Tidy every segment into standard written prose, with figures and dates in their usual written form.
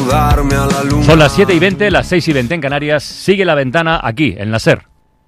ayudarme a la luna. Son las 7:20, las 6:20 en Canarias. Sigue La Ventana aquí, en la SER.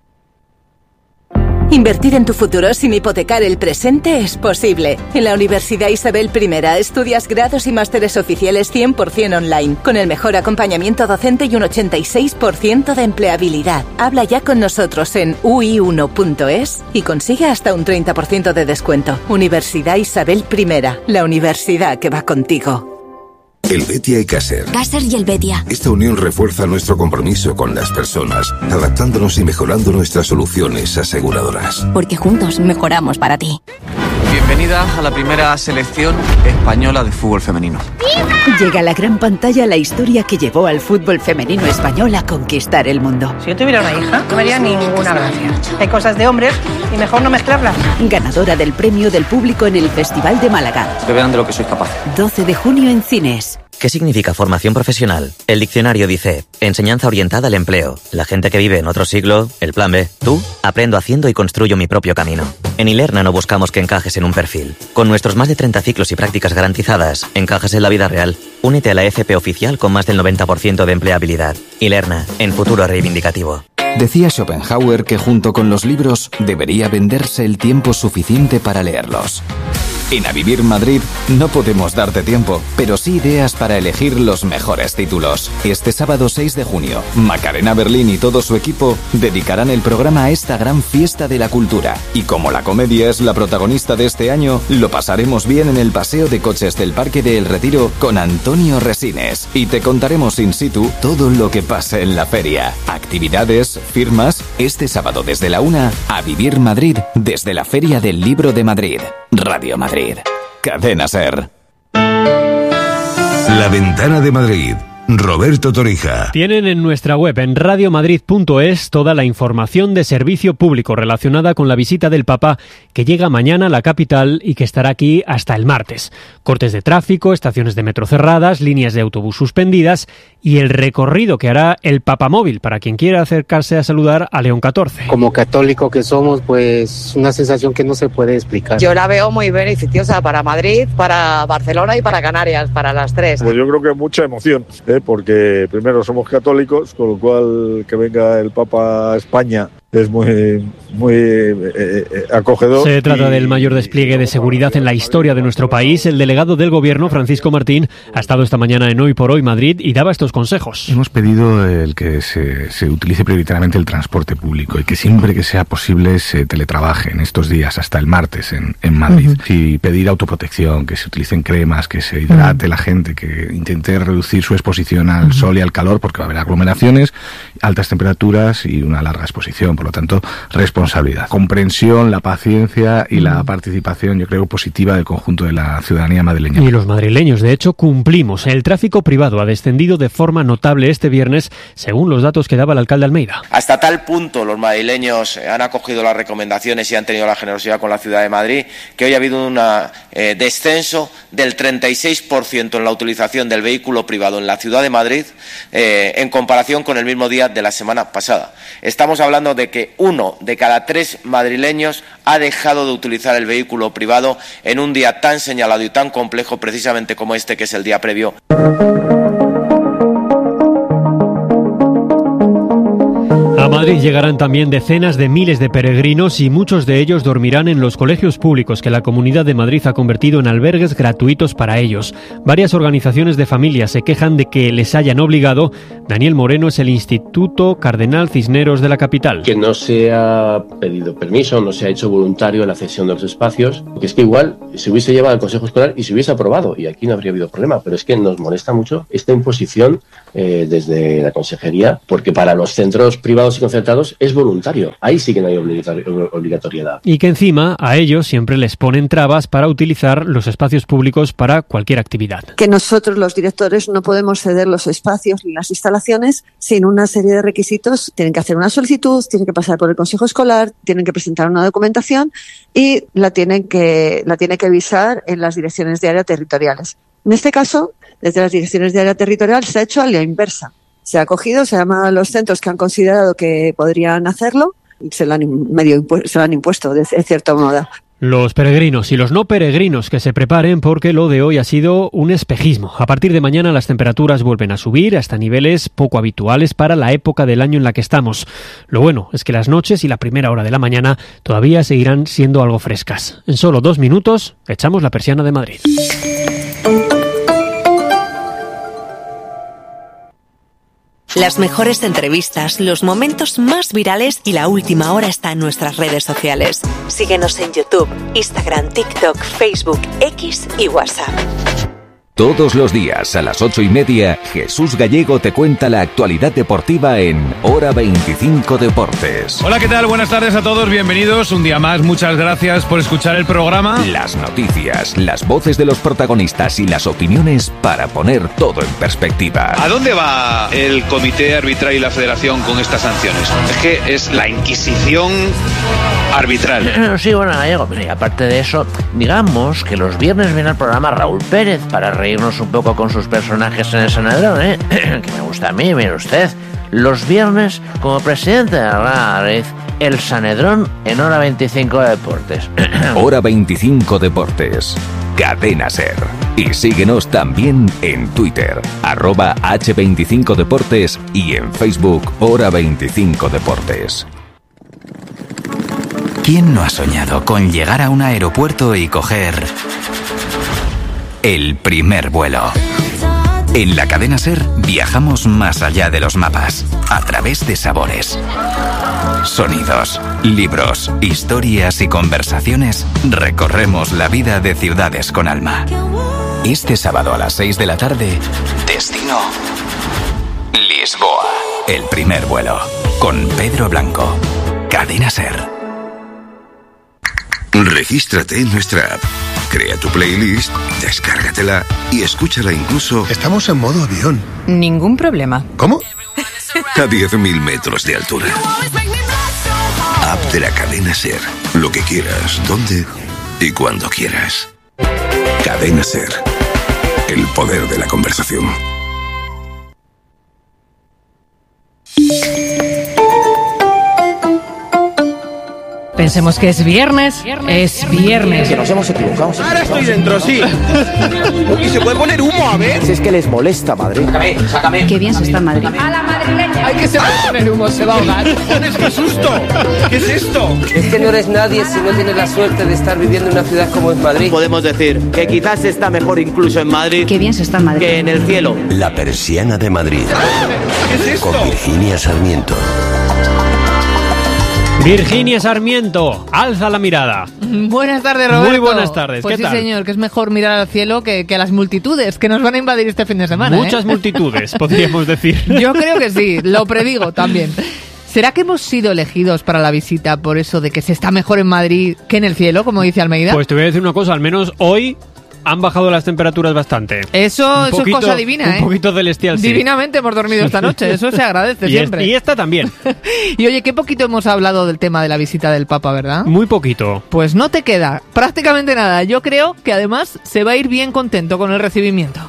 Invertir en tu futuro sin hipotecar el presente es posible. En la Universidad Isabel I estudias grados y másteres oficiales 100% online, con el mejor acompañamiento docente y un 86% de empleabilidad. Habla ya con nosotros en ui1.es y consigue hasta un 30% de descuento. Universidad Isabel I, la universidad que va contigo. Helvetia y Caser. Caser y Helvetia. Esta unión refuerza nuestro compromiso con las personas, adaptándonos y mejorando nuestras soluciones aseguradoras. Porque juntos mejoramos para ti. Bienvenida a la primera selección española de fútbol femenino. Llega a la gran pantalla la historia que llevó al fútbol femenino español a conquistar el mundo. Si yo tuviera una hija, no me haría ninguna gracia. Hay cosas de hombres y mejor no mezclarlas. Ganadora del premio del público en el Festival de Málaga. Que vean de lo que sois capaz. 12 de junio en cines. ¿Qué significa formación profesional? El diccionario dice, enseñanza orientada al empleo. La gente que vive en otro siglo, el plan B. Tú, aprendo haciendo y construyo mi propio camino. En Ilerna no buscamos que encajes en un perfil. Con nuestros más de 30 ciclos y prácticas garantizadas, encajas en la vida real. Únete a la FP oficial con más del 90% de empleabilidad. Ilerna, en futuro reivindicativo. Decía Schopenhauer que junto con los libros debería venderse el tiempo suficiente para leerlos. En A Vivir Madrid no podemos darte tiempo, pero sí ideas para elegir los mejores títulos. Este sábado 6 de junio, Macarena Berlín y todo su equipo dedicarán el programa a esta gran fiesta de la cultura. Y como la comedia es la protagonista de este año, lo pasaremos bien en el paseo de coches del Parque de El Retiro con Antonio Resines. Y te contaremos in situ todo lo que pase en la feria. Actividades, firmas, este sábado desde la 1, A Vivir Madrid, desde la Feria del Libro de Madrid. Radio Madrid. Cadena SER. La Ventana de Madrid. Roberto Torija. Tienen en nuestra web en radiomadrid.es toda la información de servicio público relacionada con la visita del Papa que llega mañana a la capital y que estará aquí hasta el martes. Cortes de tráfico, estaciones de metro cerradas, líneas de autobús suspendidas y el recorrido que hará el Papamóvil para quien quiera acercarse a saludar a León XIV. Como católico que somos, pues una sensación que no se puede explicar. Yo la veo muy beneficiosa para Madrid, para Barcelona y para Canarias, para las tres. Pues yo creo que mucha emoción, porque primero somos católicos, con lo cual que venga el Papa a España es muy acogedor. Se trata del mayor despliegue de seguridad en la historia de nuestro país. El delegado del Gobierno, Francisco Martín, ha estado esta mañana en Hoy por Hoy Madrid y daba estos consejos. Hemos pedido el que se utilice prioritariamente el transporte público y que siempre que sea posible se teletrabaje en estos días, hasta el martes en Madrid. Y pedir autoprotección, que se utilicen cremas, que se hidrate la gente, que intente reducir su exposición al sol y al calor, porque va a haber aglomeraciones, altas temperaturas y una larga exposición. Por lo tanto, responsabilidad, comprensión, la paciencia y la participación, yo creo, positiva del conjunto de la ciudadanía madrileña. Y los madrileños, de hecho, cumplimos. El tráfico privado ha descendido de forma notable este viernes, según los datos que daba el alcalde Almeida. Hasta tal punto los madrileños han acogido las recomendaciones y han tenido la generosidad con la ciudad de Madrid, que hoy ha habido un descenso del 36% en la utilización del vehículo privado en la ciudad de Madrid en comparación con el mismo día de la semana pasada. Estamos hablando de que 1 de cada 3 madrileños ha dejado de utilizar el vehículo privado en un día tan señalado y tan complejo precisamente como este, que es el día previo. A Madrid llegarán también decenas de miles de peregrinos y muchos de ellos dormirán en los colegios públicos que la Comunidad de Madrid ha convertido en albergues gratuitos para ellos. Varias organizaciones de familias se quejan de que les hayan obligado. Daniel Moreno es el Instituto Cardenal Cisneros de la capital. Que no se ha pedido permiso, no se ha hecho voluntario la cesión de los espacios, porque es que igual se hubiese llevado al Consejo Escolar y se hubiese aprobado y aquí no habría habido problema, pero es que nos molesta mucho esta imposición desde la Consejería, porque para los centros privados y concertados es voluntario. Ahí sí que no hay obligatoriedad. Y que encima a ellos siempre les ponen trabas para utilizar los espacios públicos para cualquier actividad. Que nosotros los directores no podemos ceder los espacios ni las instalaciones sin una serie de requisitos. Tienen que hacer una solicitud, tienen que pasar por el Consejo Escolar, tienen que presentar una documentación y la tiene que visar en las direcciones de área territoriales. En este caso, desde las direcciones de área territorial se ha hecho a la inversa. Se ha cogido, se llama a los centros que han considerado que podrían hacerlo y se lo han impuesto de cierto modo. Los peregrinos y los no peregrinos que se preparen porque lo de hoy ha sido un espejismo. A partir de mañana las temperaturas vuelven a subir hasta niveles poco habituales para la época del año en la que estamos. Lo bueno es que las noches y la primera hora de la mañana todavía seguirán siendo algo frescas. En solo 2 minutos echamos la persiana de Madrid. Las mejores entrevistas, los momentos más virales y la última hora está en nuestras redes sociales. Síguenos en YouTube, Instagram, TikTok, Facebook, X y WhatsApp. Todos los días a las 8:30, Jesús Gallego te cuenta la actualidad deportiva en Hora 25 Deportes. Hola, ¿qué tal? Buenas tardes a todos, bienvenidos un día más. Muchas gracias por escuchar el programa. Las noticias, las voces de los protagonistas y las opiniones para poner todo en perspectiva. ¿A dónde va el comité arbitral y la federación con estas sanciones? Es que es la Inquisición arbitral. Sí, bueno, Gallego, pero y aparte de eso, digamos que los viernes viene al programa Raúl Pérez para reírnos un poco con sus personajes en el Sanedrón, que me gusta a mí, mire usted. Los viernes, como presidente de la Madrid, el Sanedrón en Hora 25 Deportes. Hora 25 Deportes. Cadena SER. Y síguenos también en Twitter, @H25 Deportes y en Facebook, Hora 25 Deportes. ¿Quién no ha soñado con llegar a un aeropuerto y coger el primer vuelo? En la cadena SER viajamos más allá de los mapas, a través de sabores, sonidos, libros, historias y conversaciones. Recorremos la vida de ciudades con alma. Este sábado a las 6 de la tarde, destino Lisboa. El primer vuelo, con Pedro Blanco. Cadena SER. Regístrate en nuestra app, crea tu playlist, descárgatela y escúchala incluso... Estamos en modo avión. Ningún problema. ¿Cómo? A 10.000 metros de altura. App de la cadena SER. Lo que quieras, donde y cuando quieras. Cadena SER. El poder de la conversación. Pensemos que es viernes. Es viernes. Que nos hemos equivocado. Ahora estoy dentro, sí. ¿Y se puede poner humo, a ver? Si es que les molesta Madrid. Sácame. Qué bien se está en Madrid. A la madrileña. Ay, que se va a poner humo, se va a ahogar. ¡Qué susto! ¿Qué es esto? Es que no eres nadie si no tienes la suerte de estar viviendo en una ciudad como es Madrid. Podemos decir que quizás está mejor incluso en Madrid. Qué bien se está en Madrid. Que en el cielo. La persiana de Madrid. ¿Qué es esto? Con Virginia Sarmiento. Virginia Sarmiento, alza la mirada. Buenas tardes, Roberto. Muy buenas tardes, pues ¿qué tal? Sí, señor, que es mejor mirar al cielo que a las multitudes que nos van a invadir este fin de semana. Muchas multitudes, podríamos decir. Yo creo que sí, lo predigo también. ¿Será que hemos sido elegidos para la visita por eso de que se está mejor en Madrid que en el cielo, como dice Almeida? Pues te voy a decir una cosa, al menos hoy han bajado las temperaturas bastante. Eso es cosa divina, Un poquito celestial, sí. Divinamente hemos dormido esta noche, eso se agradece siempre. Y esta también. Y oye, qué poquito hemos hablado del tema de la visita del Papa, ¿verdad? Muy poquito. Pues no te queda prácticamente nada. Yo creo que además se va a ir bien contento con el recibimiento.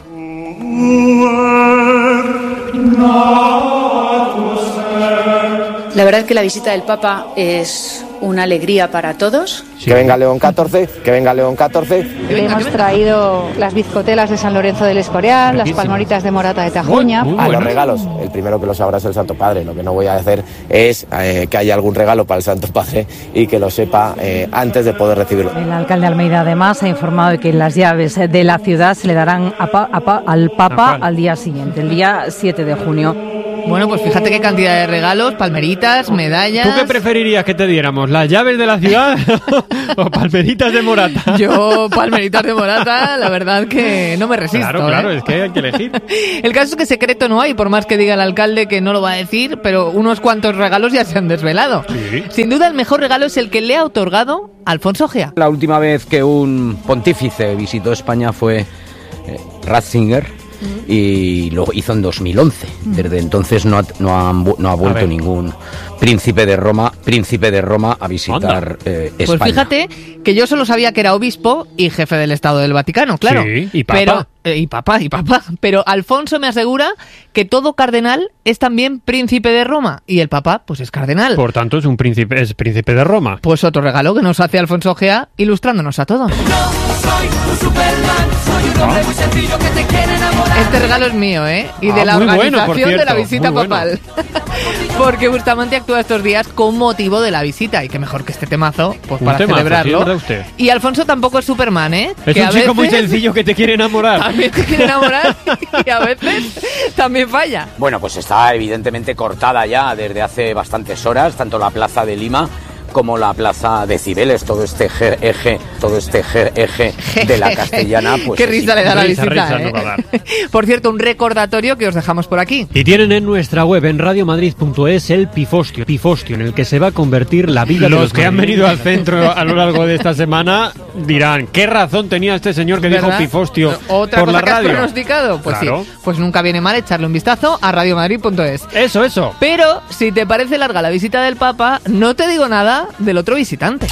La verdad es que la visita del Papa es una alegría para todos. Sí. Que venga León XIV, que venga León XIV. Le hemos traído las bizcotelas de San Lorenzo del Escorial, las palmoritas de Morata de Tajuña. Los regalos, el primero que lo sabrá es el Santo Padre. Lo que no voy a hacer es que haya algún regalo para el Santo Padre y que lo sepa antes de poder recibirlo. El alcalde Almeida además ha informado de que las llaves de la ciudad se le darán al Papa al día siguiente, el día 7 de junio. Bueno, pues fíjate qué cantidad de regalos, palmeritas, medallas... ¿Tú qué preferirías que te diéramos? ¿Las llaves de la ciudad o palmeritas de Morata? Yo, palmeritas de Morata, la verdad que no me resisto. Claro, es que hay que elegir. El caso es que secreto no hay, por más que diga el alcalde que no lo va a decir, pero unos cuantos regalos ya se han desvelado. Sí. Sin duda el mejor regalo es el que le ha otorgado Alfonso Gea. La última vez que un pontífice visitó España fue Ratzinger. y lo hizo en 2011. Desde entonces no ha vuelto ningún príncipe de Roma a visitar España. Pues fíjate que yo solo sabía que era obispo y jefe del Estado del Vaticano, claro. Sí, y papa. Pero Alfonso me asegura que todo cardenal es también príncipe de Roma y el papa pues es cardenal. Por tanto es príncipe de Roma. Pues otro regalo que nos hace Alfonso Gea ilustrándonos a todos. Soy un Superman, soy un hombre muy sencillo que te quiere enamorar. Este regalo es mío, y de la organización de la visita papal. Porque Bustamante actúa estos días con motivo de la visita y qué mejor que este temazo pues para celebrarlo. Sí, y Alfonso tampoco es Superman, Es que un chico muy sencillo que te quiere enamorar. También te quiere enamorar y a veces también falla. Bueno, pues está evidentemente cortada ya desde hace bastantes horas, tanto la plaza de Lima como la plaza de Cibeles, todo este eje de la Castellana. Pues qué risa le da la visita, no va a dar. Por cierto, un recordatorio que os dejamos por aquí. Y tienen en nuestra web, en radiomadrid.es, el pifostio en el que se va a convertir la vida de los que han venido al centro a lo largo de esta semana dirán, ¿qué razón tenía este señor que dijo pifostio ¿Otra por cosa la que has radio? pronosticado? Pues claro. Sí, pues nunca viene mal echarle un vistazo a radiomadrid.es. Eso. Pero si te parece larga la visita del Papa, no te digo nada del otro visitante.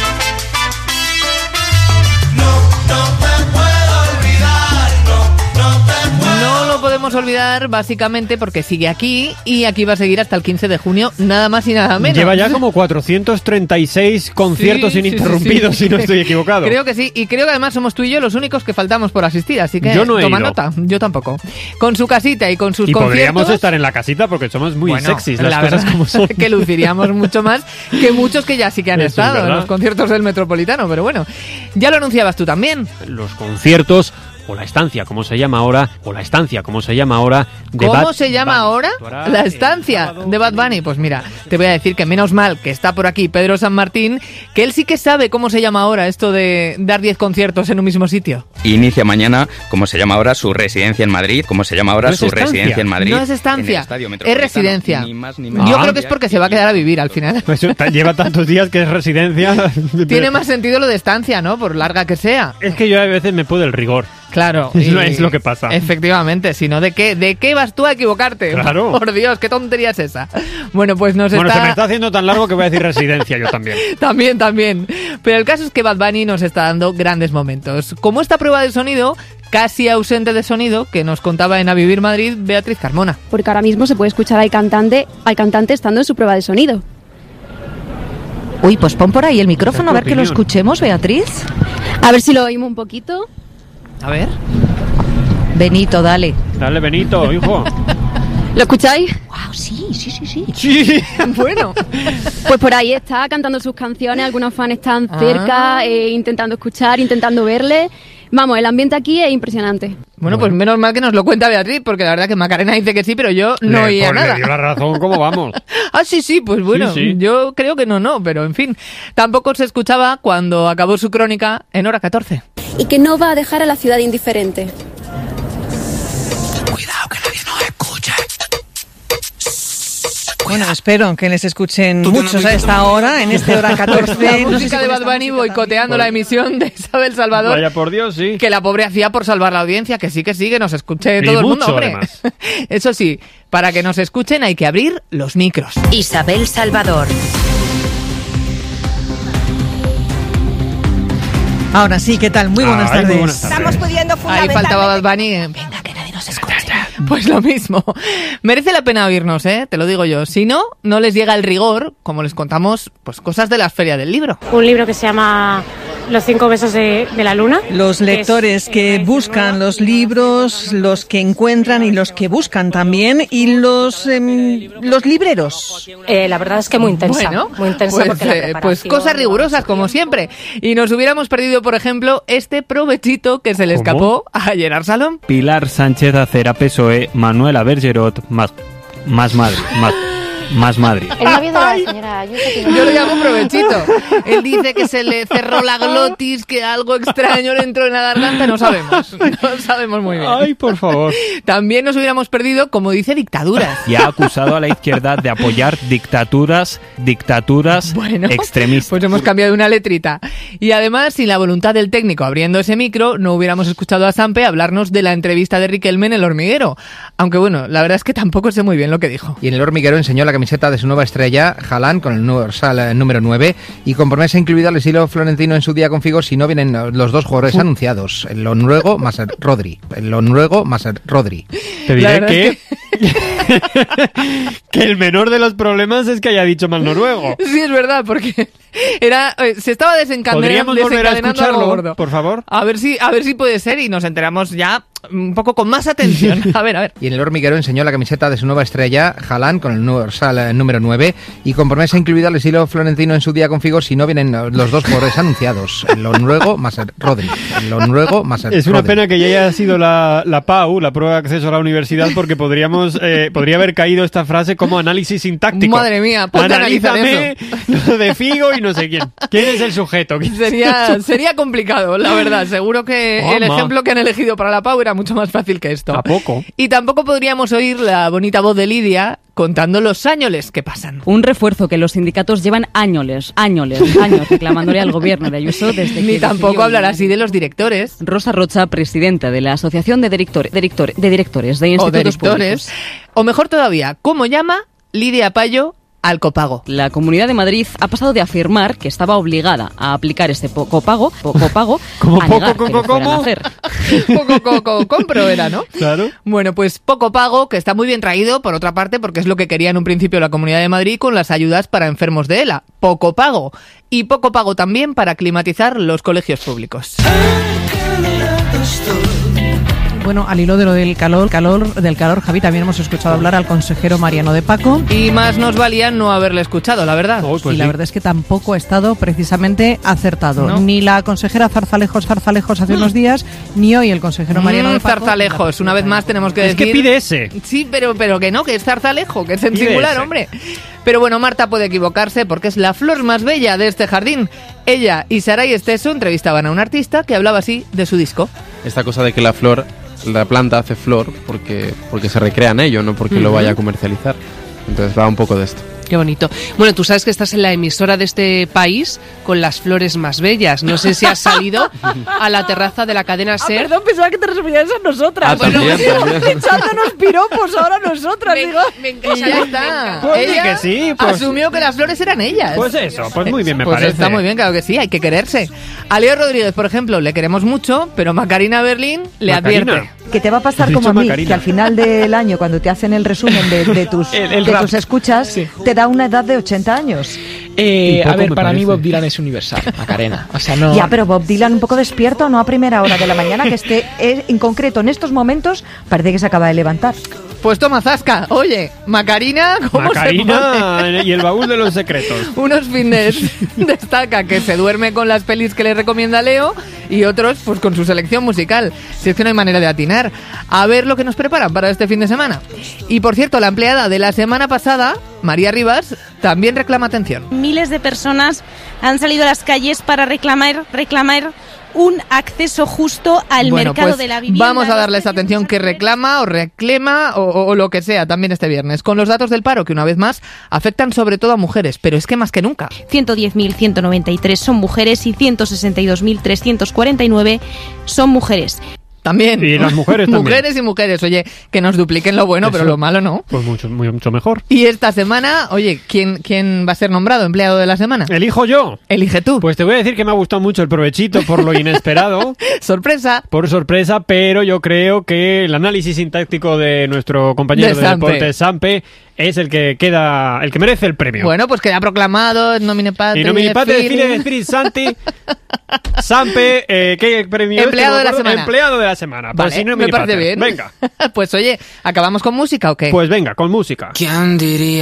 No lo podemos olvidar básicamente porque sigue aquí y aquí va a seguir hasta el 15 de junio, nada más y nada menos. Lleva ya como 436 conciertos ininterrumpidos, si no estoy equivocado. Creo que sí, y creo que además somos tú y yo los únicos que faltamos por asistir, así que yo no toma nota, yo tampoco. Con su casita y con sus conciertos... podríamos estar en la casita porque somos muy sexys, las cosas como son. Que luciríamos mucho más que muchos que ya sí que han estado en los conciertos del Metropolitano, pero bueno, ya lo anunciabas tú también. Los conciertos... o la estancia, como se llama ahora, de ¿Cómo se llama ahora? La estancia de Bad Bunny. Pues mira, te voy a decir que menos mal que está por aquí Pedro San Martín, que él sí que sabe cómo se llama ahora esto de dar 10 conciertos en un mismo sitio. Inicia mañana, como se llama ahora, su residencia en Madrid, No es estancia, es residencia. Ni más, ni menos. Yo creo que es porque se va a quedar a vivir al final. Pues lleva tantos días que es residencia. Tiene más sentido lo de estancia, ¿no? Por larga que sea. Es que yo a veces me puedo el rigor. Claro. Es lo que pasa. Efectivamente, si no, ¿de qué vas tú a equivocarte? Claro. Por Dios, qué tontería es esa. Bueno, pues se me está haciendo tan largo que voy a decir residencia yo también. También. Pero el caso es que Bad Bunny nos está dando grandes momentos. Como esta prueba de sonido, casi ausente de sonido, que nos contaba en A Vivir Madrid Beatriz Carmona. Porque ahora mismo se puede escuchar al cantante estando en su prueba de sonido. Uy, pues pon por ahí el micrófono a ver que lo escuchemos, Beatriz. A ver si lo oímos un poquito. A ver. Benito, dale. Dale, Benito, hijo. ¿Lo escucháis? Wow, sí. Sí. Bueno. Pues por ahí está cantando sus canciones, algunos fans están cerca, intentando escuchar, intentando verle. Vamos, el ambiente aquí es impresionante. Bueno, pues menos mal que nos lo cuenta Beatriz, porque la verdad que Macarena dice que sí, pero yo no oía nada. Le dio la razón, ¿cómo vamos? Sí, pues bueno, sí. Yo creo que no, pero en fin. Tampoco se escuchaba cuando acabó su crónica en Hora 14. Y que no va a dejar a la ciudad indiferente. Cuidado que nadie nos escuche. Bueno, espero que les escuchen muchos a esta hora, en este Hora 14. La música de Bad Bunny boicoteando la emisión de Isabel Salvador. Vaya por Dios, sí. Que la pobre hacía por salvar la audiencia, que sí, que nos escuche todo el mundo, hombre. Además. Eso sí, para que nos escuchen hay que abrir los micros. Isabel Salvador. Ahora sí, ¿qué tal? Muy buenas tardes. Muy buenas tardes. Estamos pudiendo fundamentalmente... Ahí faltaba Bad Bunny. Venga, que nadie nos escuche. Pues lo mismo. Merece la pena oírnos, te lo digo yo. Si no, no les llega el rigor, como les contamos, pues cosas de la Feria del Libro. Un libro que se llama Los 5 besos de la luna. Los lectores que buscan los libros, los que encuentran y los que buscan también, y los libreros. La verdad es que muy intensa. Bueno, muy intensa pues, porque la preparación, pues cosas rigurosas, como siempre. Y nos hubiéramos perdido, por ejemplo, este provechito que se le escapó a Gerard Salom. Pilar Sánchez Acera, PSOE, Manuela Bergerot, más madre. Más Madrid. El novio de la señora Ayuso tiene... Yo lo llamo provechito. Él dice que se le cerró la glotis, que algo extraño le entró en la garganta. No sabemos muy bien. Ay, por favor. También nos hubiéramos perdido, como dice, dictaduras. Y ha acusado a la izquierda de apoyar dictaduras extremistas. Pues hemos cambiado una letrita. Y además, sin la voluntad del técnico abriendo ese micro, no hubiéramos escuchado a Sampe hablarnos de la entrevista de Riquelme en El Hormiguero. Aunque bueno, la verdad es que tampoco sé muy bien lo que dijo. Y en El Hormiguero enseñó la camiseta de su nueva estrella, Haaland, con el dorsal número 9, y con promesa incluida al estilo florentino en su día con Figo si no vienen los dos jugadores anunciados, el noruego más el Rodri. Te diré que el menor de los problemas es que haya dicho mal noruego. Sí, es verdad, porque se estaba desencadenando. ¿Podríamos volver a escucharlo, por favor? A ver si puede ser y nos enteramos ya un poco con más atención. A ver. Y en El Hormiguero enseñó la camiseta de su nueva estrella, Haaland, con el dorsal número 9, y con promesa incluida al estilo florentino en su día con Figo si no vienen los dos jugadores anunciados, el noruego más el Rodri. Es una pena que ya haya sido la PAU, la prueba de acceso a la universidad, porque podría haber caído esta frase como análisis sintáctico. Madre mía, ponte a analizar eso. Lo de Figo y no sé quién. ¿Quién es el sujeto? Sería complicado, la verdad. Seguro que el ejemplo que han elegido para la PAU era mucho más fácil que esto. ¿A poco? Y tampoco podríamos oír la bonita voz de Lidia contando los añoles que pasan. Un refuerzo que los sindicatos llevan años reclamándole al gobierno de Ayuso desde que... Ni tampoco hablar así de los directores. Rosa Rocha, presidenta de la Asociación de Directores de Institutos Públicos. O mejor todavía, ¿cómo llama Lidia Payo al copago? La Comunidad de Madrid ha pasado de afirmar que estaba obligada a aplicar este poco pago a negar que lo fueran a hacer. Poco compro era, ¿no? Claro. Bueno, pues poco pago, que está muy bien traído, por otra parte, porque es lo que quería en un principio la Comunidad de Madrid con las ayudas para enfermos de ELA. Poco pago. Y poco pago también para climatizar los colegios públicos. Bueno, al hilo de lo del calor, Javi, también hemos escuchado hablar al consejero Mariano de Paco. Y más nos valía no haberle escuchado, la verdad. Y la verdad es que tampoco ha estado precisamente acertado. ¿No? Ni la consejera Zarzalejos hace unos días, ni hoy el consejero Mariano de Paco. Zarzalejos, una vez más tenemos que decir... Es que pide ese. Sí, pero que no, que es Zarzalejo, que es en singular, ese. Hombre. Pero bueno, Marta puede equivocarse porque es la flor más bella de este jardín. Ella y Saray Esteso entrevistaban a un artista que hablaba así de su disco. Esta cosa de que la planta hace flor porque se recrea en ello, no porque lo vaya a comercializar. Entonces va un poco de esto. Qué bonito. Bueno, tú sabes que estás en la emisora de este país con las flores más bellas. No sé si has salido a la terraza de la cadena SER. Perdón, pensaba que te referías a nosotras. También. Echándonos piropos ahora nosotras. Ya está. Pues ella que sí, pues asumió que las flores eran ellas. Pues eso, pues muy bien me parece. Está muy bien, claro que sí, hay que quererse. A Leo Rodríguez, por ejemplo, le queremos mucho, pero Macarena Berlín le advierte. Que te va a pasar como a mí, Macarena, que al final del año, cuando te hacen el resumen de tus escuchas, sí, te da una edad de 80 años. A ver, para mí Bob Dylan es universal, Macarena. O sea, no... Ya, pero Bob Dylan un poco despierto, no a primera hora de la mañana, que esté en concreto en estos momentos, parece que se acaba de levantar. Pues toma zasca. Oye, Macarena, ¿cómo Macarena se pone? Y el baúl de los secretos. Unos fines destaca que se duerme con las pelis que le recomienda Leo y otros pues con su selección musical. Si es que no hay manera de atinar. A ver lo que nos preparan para este fin de semana. Y por cierto, la empleada de la semana pasada, María Rivas, también reclama atención. Miles de personas han salido a las calles para reclamar un acceso justo al mercado de la vivienda. Vamos a darle esa atención que reclama o reclama o lo que sea también este viernes. Con los datos del paro que una vez más afectan sobre todo a mujeres, pero es que más que nunca. 110.193 son mujeres y 162.349 son mujeres. También. Y las mujeres también. Mujeres y mujeres. Oye, que nos dupliquen lo bueno, pero lo malo no. Pues mucho mejor. Y esta semana, oye, ¿quién va a ser nombrado empleado de la semana? Elijo yo. Elige tú. Pues te voy a decir que me ha gustado mucho el provechito por lo inesperado. Sorpresa. Por sorpresa, pero yo creo que el análisis sintáctico de nuestro compañero de deportes, Sampe, es el que merece el premio. Bueno, pues queda proclamado en nomine patri. En nomine patri, fine Spirit Santi. Sampe, ¿qué premio? Empleado de la semana. Empleado de la semana. Vale, si no me parece bien. Venga. Pues oye, ¿acabamos con música o qué? Pues venga, con música. ¿Quién diría